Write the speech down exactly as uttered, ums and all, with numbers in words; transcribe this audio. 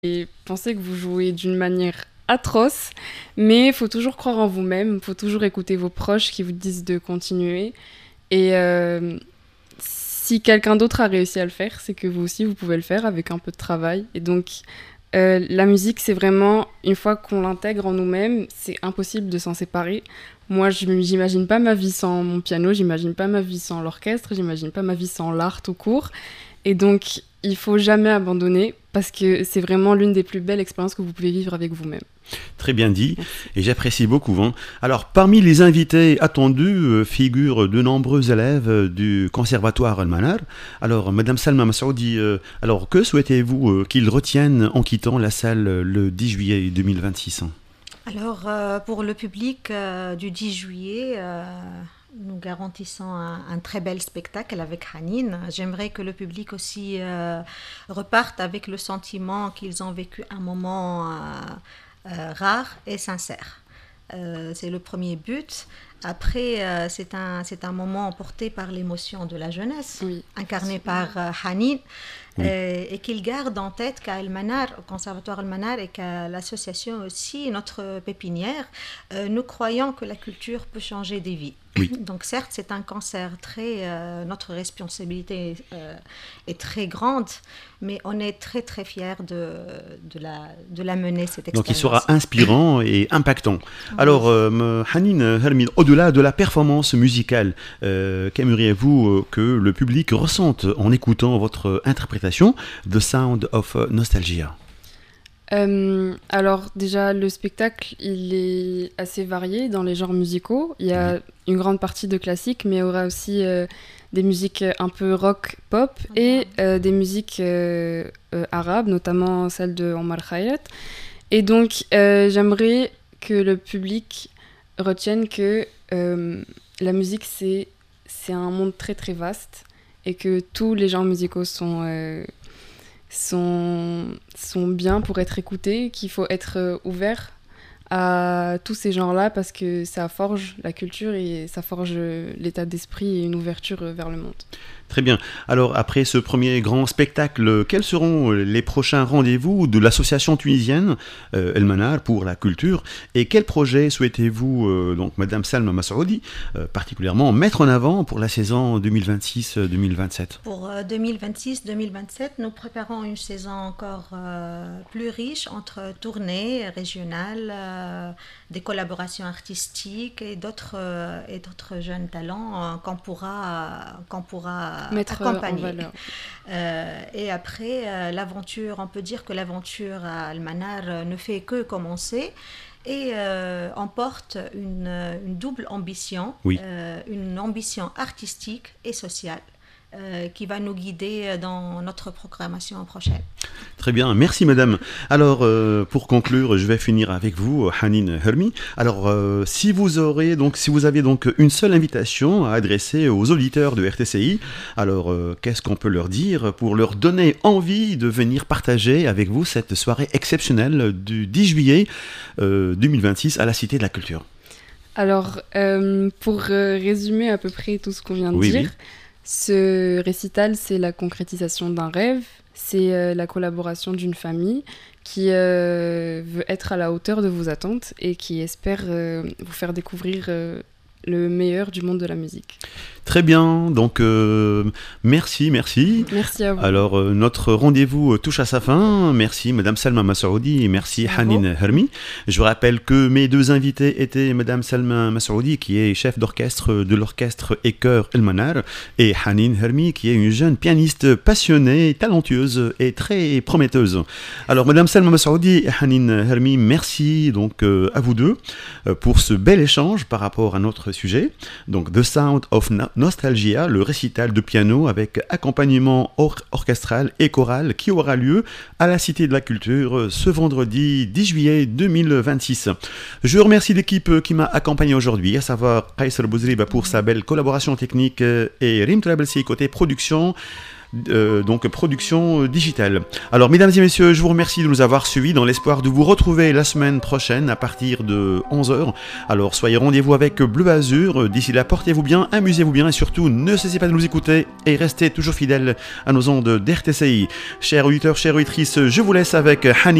et pensez que vous jouez d'une manière atroce, mais il faut toujours croire en vous-même, il faut toujours écouter vos proches qui vous disent de continuer. Et euh, si quelqu'un d'autre a réussi à le faire, c'est que vous aussi, vous pouvez le faire avec un peu de travail. Et donc, euh, la musique, c'est vraiment, une fois qu'on l'intègre en nous-mêmes, c'est impossible de s'en séparer. Moi, je j'imagine pas ma vie sans mon piano, j'imagine pas ma vie sans l'orchestre, j'imagine pas ma vie sans l'art tout court. Et donc, il faut jamais abandonner parce que c'est vraiment l'une des plus belles expériences que vous pouvez vivre avec vous-même. Très bien dit, et j'apprécie beaucoup. Hein. Alors, parmi les invités attendus euh, figurent de nombreux élèves euh, du Conservatoire Al-Manar. Alors, Madame Salma Massoudi, euh, alors que souhaitez-vous euh, qu'ils retiennent en quittant la salle euh, le dix juillet deux mille vingt-six? Alors, euh, pour le public euh, du dix juillet, euh, nous garantissons un, un très bel spectacle avec Hanine. J'aimerais que le public aussi euh, reparte avec le sentiment qu'ils ont vécu un moment euh, euh, rare et sincère. Euh, c'est le premier but. Après, euh, c'est un, c'est un moment porté par l'émotion de la jeunesse, Oui. incarné par euh, Hanine, Oui. euh, et qu'il garde en tête qu'à Al-Manar, au Conservatoire Al-Manar, et qu'à l'association aussi, notre pépinière, euh, nous croyons que la culture peut changer des vies. Oui. Donc certes, c'est un cancer très... Euh, notre responsabilité euh, est très grande, mais on est très très fiers de, de, la, de la mener, cette expérience. Donc, il sera inspirant et impactant. Alors, euh, Hanine Hermi, au-delà de la performance musicale, euh, qu'aimeriez-vous euh, que le public ressente en écoutant votre interprétation The Sound of Nostalgia? Euh, alors déjà, le spectacle, il est assez varié dans les genres musicaux. Il y a Oui. une grande partie de classique, mais il y aura aussi euh, des musiques un peu rock, pop, et euh, des musiques euh, euh, arabes, notamment celle de Omar Khayat. Et donc, euh, j'aimerais que le public retienne que euh, la musique, c'est, c'est un monde très très vaste, et que tous les genres musicaux sont... Euh, sont, sont bien pour être écoutés, qu'il faut être euh, ouvert à tous ces genres-là parce que ça forge la culture et ça forge euh, l'état d'esprit et une ouverture euh, vers le monde. Très bien. Alors, après ce premier grand spectacle, quels seront les prochains rendez-vous de l'association tunisienne euh, El Manar pour la culture et quels projets souhaitez-vous, euh, donc Madame Salma Massoudi, euh, particulièrement mettre en avant pour la saison deux mille vingt-six deux mille vingt-sept? Pour euh, deux mille vingt-six deux mille vingt-sept, nous préparons une saison encore euh, plus riche entre tournées régionales, euh, des collaborations artistiques et d'autres, euh, et d'autres jeunes talents euh, qu'on pourra, qu'on pourra Mettre accompagner. en valeur. Euh, et après, euh, l'aventure, on peut dire que l'aventure à Al-Manar euh, ne fait que commencer. Et euh, on porte une, une double ambition, Oui. euh, une ambition artistique et sociale. Euh, qui va nous guider dans notre programmation prochaine. Très bien, merci madame. Alors, euh, pour conclure, je vais finir avec vous, Hanine Hermi. Alors, euh, si vous aurez donc, si vous avez donc une seule invitation à adresser aux auditeurs de R T C I, alors euh, qu'est-ce qu'on peut leur dire pour leur donner envie de venir partager avec vous cette soirée exceptionnelle du dix juillet euh, deux mille vingt-six à la Cité de la Culture? Alors, euh, pour euh, résumer à peu près tout ce qu'on vient de Oui, dire, oui. ce récital, c'est la concrétisation d'un rêve, c'est euh, la collaboration d'une famille qui euh, veut être à la hauteur de vos attentes et qui espère euh, vous faire découvrir euh, le meilleur du monde de la musique. Très bien, donc euh, merci, merci. Merci à vous. Alors, euh, notre rendez-vous touche à sa fin. Merci, Madame Salma Massoudi et merci, Bravo. Hanine Hermi. Je vous rappelle que mes deux invités étaient Madame Salma Massoudi, qui est chef d'orchestre de l'orchestre et chœur El Manar, et Hanine Hermi, qui est une jeune pianiste passionnée, talentueuse et très prometteuse. Alors, Madame Salma Massoudi et Hanine Hermi, merci donc euh, à vous deux euh, pour ce bel échange par rapport à notre sujet. Donc, The Sound of Nostalgia, le récital de piano avec accompagnement or- orchestral et choral qui aura lieu à la Cité de la Culture ce vendredi dix juillet deux mille vingt-six. Je remercie l'équipe qui m'a accompagné aujourd'hui, à savoir Kaiser Bouzriba pour sa belle collaboration technique et Rim Trablesi côté production. euh, donc production digitale. Alors mesdames et messieurs, je vous remercie de nous avoir suivis dans l'espoir de vous retrouver la semaine prochaine à partir de onze heures. Alors soyez rendez-vous avec Bleu Azur. D'ici là, portez-vous bien, amusez-vous bien et surtout ne cessez pas de nous écouter et restez toujours fidèles à nos ondes d'R T C I. Chers auditeurs, chères auditrices, je vous laisse avec Hani